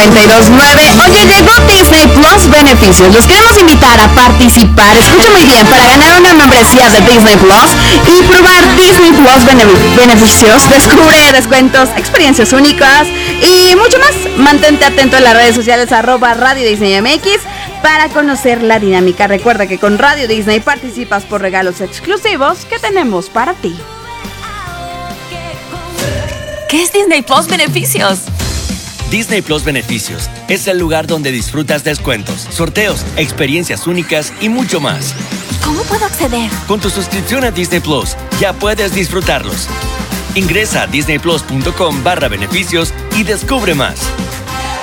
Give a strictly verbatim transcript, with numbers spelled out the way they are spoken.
noventa y dos punto nueve. Oye, llegó Disney Plus Beneficios. Los queremos invitar a participar, escucha muy bien, para ganar una membresía de Disney Plus y probar Disney Plus Bene- Beneficios. Descubre descuentos, experiencias únicas y mucho más. Mantente atento en las redes sociales arroba Radio Disney M X para conocer la dinámica. Recuerda que con Radio Disney participas por regalos exclusivos que tenemos para ti. ¿Qué es Disney Plus Beneficios? Disney Plus Beneficios es el lugar donde disfrutas descuentos, sorteos, experiencias únicas y mucho más. ¿Cómo puedo acceder? Con tu suscripción a Disney Plus ya puedes disfrutarlos. Ingresa a disneyplus punto com barra beneficios y descubre más.